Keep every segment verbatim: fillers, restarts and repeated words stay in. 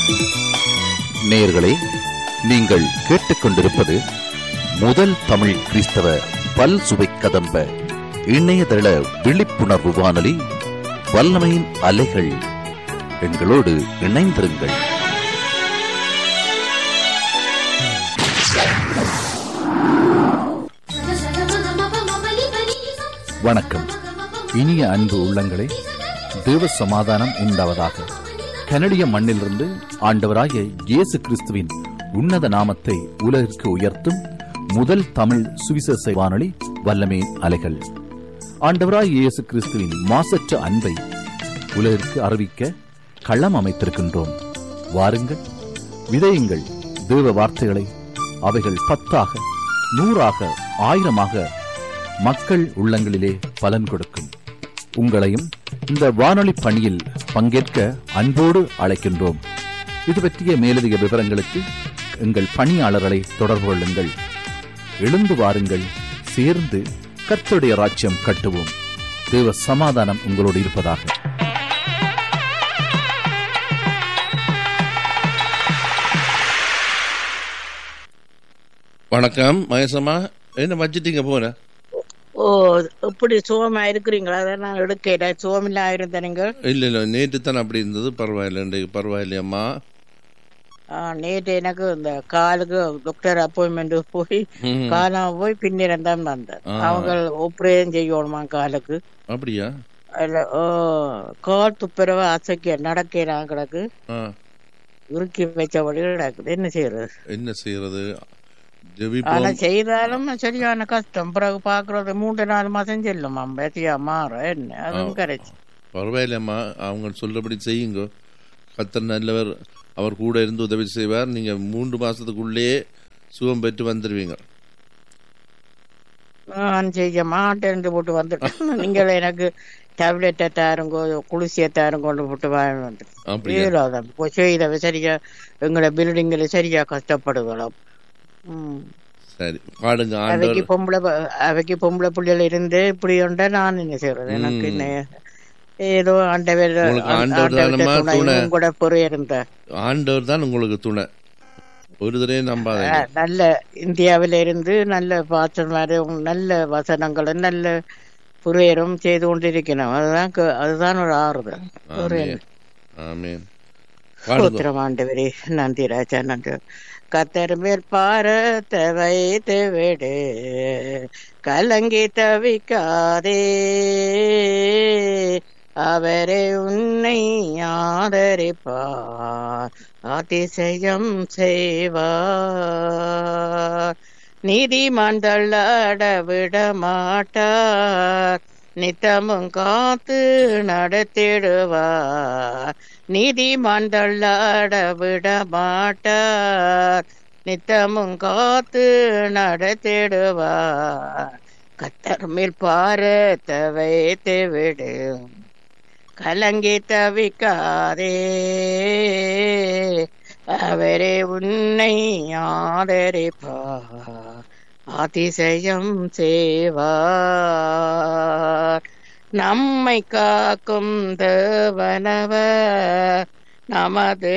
நேயர்களே, நீங்கள் கேட்டுக்கொண்டிருப்பது முதல் தமிழ் கிறிஸ்தவ பல் சுவை கதம்ப இணையதள விழிப்புணர்வு வானொலி வல்லமையின் அலைகள். எங்களோடு இணைந்திருங்கள். வணக்கம். இனிய அன்பு உள்ளங்களே, தேவ சமாதானம் உண்டாவதாக. கனடிய மண்ணிலிருந்து ஆண்டவராகிய இயேசு கிறிஸ்துவின் உன்னத நாமத்தை உலகிற்கு உயர்த்தும் முதல் தமிழ் சுவிசேஷ வானொலி வல்லமே அலைகள். ஆண்டவராகிய இயேசு கிறிஸ்துவின் மாசற்ற அன்பை உலகிற்கு அறிவிக்க களம் அமைத்திருக்கின்றோம். வாருங்கள், விதையுங்கள் தேவ வார்த்தைகளை. அவைகள் பத்தாக, நூறாக, ஆயிரமாக மக்கள் உள்ளங்களிலே பலன் கொடுக்கும். உங்களையும் இந்த வானொலி பணியில் பங்கேற்க அன்போடு அழைக்கின்றோம். இது பற்றிய மேலதிக விவரங்களுக்கு எங்கள் பணியாளர்களை தொடர்பு கொள்ளுங்கள். எழுந்து வாருங்கள், சேர்ந்து கர்த்தருடைய ராஜ்யம் கட்டுவோம். தேவ சமாதானம் உங்களோடு இருப்பதாக. வணக்கம் மகேசம்மா, என்ன வச்சிட்டீங்க போன? ஓ, எப்படி சுகமா இருக்கிறீங்களா? அதை நான் எடுக்கல. சுகமில்லா இருந்த நீங்கள்? இல்ல இல்ல, நேற்று தான் அப்படி இருந்தது. பரவாயில்ல, இன்றைக்கு பரவாயில்லையம்மா. நேற்று எனக்கு இந்த காலுக்கு டாக்டர் அப்பாயின்மெண்ட் போய் காலாம போய் பின்னிடம் தான் வந்தேன். அவங்க ஆபரேஷன் செய்யணுமா காலுக்கு. அப்படியா? கால் துப்புரவ அசைக்க நடக்கிறான் கிடக்கு, இறுக்கி வச்சபடி கிடக்குது. என்ன செய்யறது என்ன செய்யறது ஆனா செய்தாலும் சரியான கஷ்டம். பிறகு பாக்குறது மூன்று நாலு மாசம் செல்லுமா பேத்தியா மாற என்ன அதுவும் கரைச்சு. பரவாயில்லம்மா, அவங்க சொல்றபடி செய்யுங்க. கர்த்தர் நல்லவர், அவர் கூட இருந்து உதவி செய்வார். நீங்க மூன்று மாசத்துக்குள்ளேயே சுகம் பெற்று வந்துருவீங்க. நான் செய்ய மாட்டேன் போட்டு வந்துட்டேன். நீங்கள் எனக்கு டேப்லெட்டை தாருங்கோ, குளிசியை தாருங்கொண்டு போட்டு வந்துட்டேன். செய்த சரியா எங்களோட பில்டிங்கில் சரியா கஷ்டப்படுகிறோம். சரி, பாடுங்க. அவைக்கு பொம்பளை அவைக்கு பொம்பளை பிள்ளைகள் இருந்து இப்படி உண்டா நான் என்ன செய்யறது? எனக்கு என்ன ஏதோ ஆண்டவர் கூட பொறு இருந்த ஆண்டவர் தான் உங்களுக்கு துணை. ஒரு தடவை நம்பாத. நல்ல இந்தியாவில இருந்து நல்ல பாசம், நல்ல வசனங்களும் நல்ல புரியரும் செய்து கொண்டிருக்கணும். அதுதான் அதுதான் ஒரு ஆறுதல். ஆண்டவரே நன்றி ராஜா, நன்றி. கத்தர் மேற்பாரத்தை வைத்து விடு, கலங்கி தவிக்காதே, அவரே உன்னை ஆதரிப்பார், அதிசயம் செய்வார். நீதிமான் தள்ளாட விட மாட்டார், நித்தமும் காத்து நடத்திடுவார். நீதிமான் தள்ளாட விட மாட்டார், நித்தமும் காத்து நடத்திடுவார். கத்தர் மேல் பாரத்தை வைத்து விடு, கலங்கி தவிக்காதே, அவரே உன்னை ஆதரிப்பார், அதிசயம் செய்வார். நம்மை காக்கும் தேவனவர், நமது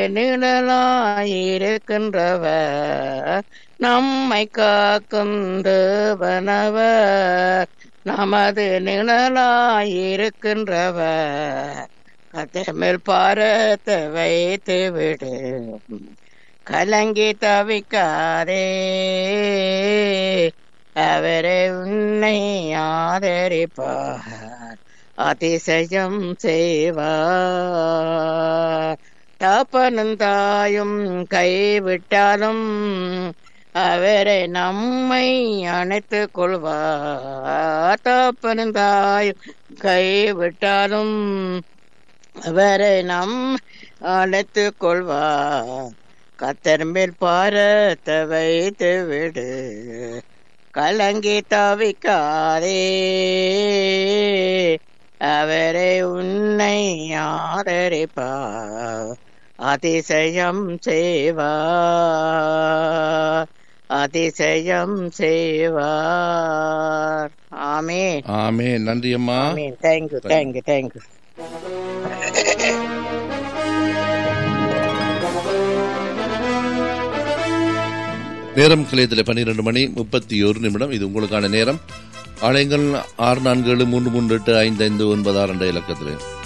நிழலாயிருக்கின்றவர். நம்மை காக்கும் தேவனவர், நமது நிழலாயிருக்கின்றவர். கர்த்தர் மேல் பாரத்தை வைத்து விடு, கலங்கி தவிக்காதே, அவரே உன்னை ஆதரிப்பார், அதிசயம் செய்வார். தப்பனும் தாயும் கைவிட்டாலும் அவரை நம்மை அணைத்து கொள்வார். தப்பனும் தாயும் கைவிட்டாலும் அவரை நம் அணைத்து கொள்வார். கர்த்தர் மேல் பாரத்தை வைத்து விடு, கலங்கி தவிக்காதே, அவரை உன்னை ஆதரிப்பார், அதிசயம் செய்வார், அதிசயம் செய்வார். ஆமென். ஆமென். நன்றி அம்மா. ஆமென். Thank you, thank you, thank you. நேரம் கிளையத்தில் பன்னிரண்டு மணி முப்பத்தி ஒரு நிமிடம். இது உங்களுக்கான நேரம். ஆலயங்கள் ஆறு நான்கு ஏழு மூன்று மூன்று எட்டு ஐந்து ஐந்து ஒன்பது ஆறு என்ற இலக்கத்தில்